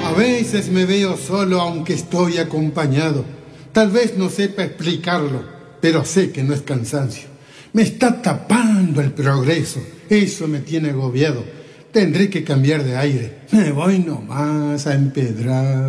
A veces me veo solo aunque estoy acompañado. Tal vez no sepa explicarlo, pero sé que no es cansancio. Me está tapando el progreso, eso me tiene agobiado. Tendré que cambiar de aire. Me voy nomás a empedrar.